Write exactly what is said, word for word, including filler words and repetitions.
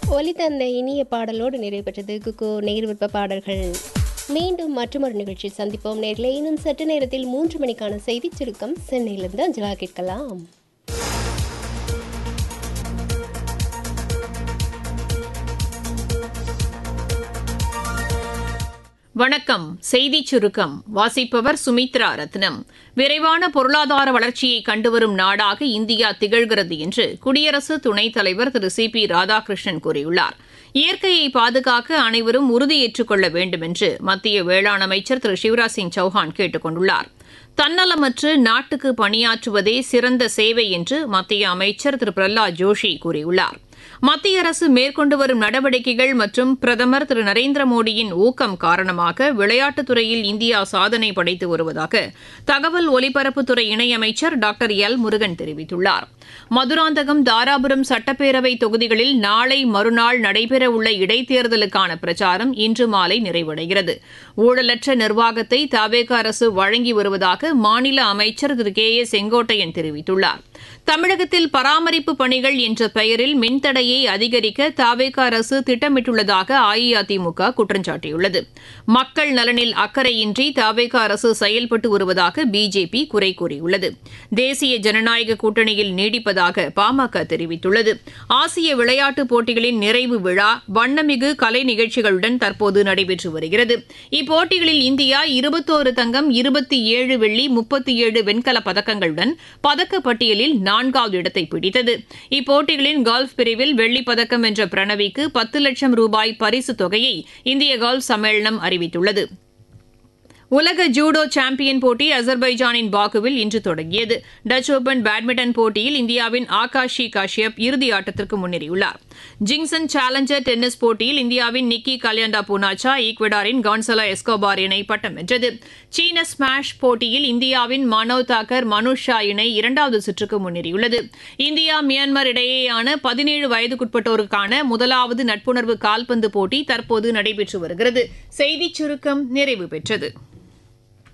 ஒலி தந்த இனிய பாடலோடு நிறைவு பெற்றது குக்கு நேர் விருப்ப பாடல்கள். மீண்டும் மற்றொரு நிகழ்ச்சியில் சந்திப்போம் நேர்களே. இன்னும் சற்று நேரத்தில் மூன்று மணிக்கான செய்தி சுருக்கம் சென்னையிலிருந்து அஞ்சலா கேட்கலாம். வணக்கம். செய்திச் சுருக்கம் வாசிப்பவர் சுமித்ரா ரத்னம். விரைவான பொருளாதார வளர்ச்சியை கண்டுவரும் நாடாக இந்தியா திகழ்கிறது என்று குடியரசு துணைத் தலைவர் திரு சி பி ராதாகிருஷ்ணன் கூறியுள்ளார். இயற்கையை பாதுகாக்க அனைவரும் உறுதியேற்றுக் கொள்ள வேண்டும் என்று மத்திய வேளாண் அமைச்சர் திரு சிவராஜ் சிங் சௌஹான் கேட்டுக் கொண்டுள்ளார். தன்னலமற்று நாட்டுக்கு பணியாற்றுவதே சிறந்த சேவை என்று மத்திய அமைச்சர் திரு பிரஹ்லாத் ஜோஷி கூறியுள்ளார். மத்திய அரசு மேற்கொண்டு வரும் நடவடிக்கைகள் மற்றும் பிரதமர் திரு நரேந்திர மோடியின் ஊக்கம் காரணமாக விளையாட்டுத் துறையில் இந்தியா சாதனை படைத்து வருவதாக தகவல் ஒலிபரப்புத்துறை இணையமைச்சர் டாக்டர் எல் முருகன் தெரிவித்துள்ளார். மதுராந்தகம், தாராபுரம் சட்டப்பேரவை தொகுதிகளில் நாளை மறுநாள் நடைபெறவுள்ள இடைத்தேர்தலுக்கான பிரச்சாரம் இன்று மாலை நிறைவடைகிறது. ஊழலற்ற நிர்வாகத்தை தவேக அரசு வழங்கி வருவதாக மாநில அமைச்சர் திரு கே ஏ செங்கோட்டையன் தெரிவித்துள்ளார். தமிழகத்தில் பராமரிப்பு பணிகள் என்ற பெயரில் மின்தடையை அதிகரிக்க தவேக அரசு திட்டமிட்டுள்ளதாக அஇஅதிமுக குற்றம் சாட்டியுள்ளது. மக்கள் நலனில் அக்கறையின்றி தவேக அரசு செயல்பட்டு வருவதாக பிஜேபி குறை கூறியுள்ளது. தேசிய ஜனநாயக கூட்டணியில் நீடிப்பதாக பாமக தெரிவித்துள்ளது. ஆசிய விளையாட்டுப் போட்டிகளின் நிறைவு விழா வண்ணமிகு கலை நிகழ்ச்சிகளுடன் தற்போது நடைபெற்று வருகிறது. இப்போட்டிகளில் இந்தியா இருபத்தோரு தங்கம், இருபத்தி ஏழு வெள்ளி, முப்பத்தி ஏழு வெண்கலப் பதக்கங்களுடன் பதக்கப்பட்டியலில் நான்காவது இடத்தை பிடித்தது. இப்போட்டிகளின் கோல்ஃப் பிரிவில் வெள்ளிப் பதக்கம் வென்ற பிரணவிக்கு பத்து லட்சம் ரூபாய் பரிசுத் தொகையை இந்திய கோல்ஃப் சம்மேளனம் அறிவித்துள்ளது. உலக ஜூடோ சாம்பியன் போட்டி அசர்பைஜானின் பாக்குவில் இன்று தொடங்கியது. டச் ஓபன் பேட்மிண்டன் போட்டியில் இந்தியாவின் ஆகாஷி காஷ்யப் இறுதி ஆட்டத்திற்கு முன்னேறியுள்ளார். ஜிங்சன் சேலஞ்சர் டென்னிஸ் போட்டியில் இந்தியாவின் நிக்கி கல்யாண்டா பூனாச்சா ஈக்வடாரின் கான்சலா எஸ்கோபார் இணை பட்டம் வென்றது. சீன ஸ்மாஷ் போட்டியில் இந்தியாவின் மனோவ் தாக்கர் மனுஷா இணை இரண்டாவது சுற்றுக்கு முன்னேறியுள்ளது. இந்தியா மியான்மர் இடையேயான பதினேழு வயதுக்குட்பட்டோருக்கான முதலாவது நட்புணர்வு கால்பந்து போட்டி தற்போது நடைபெற்று வருகிறது. செய்திச் சுருக்கம் நிறைவு பெற்றது.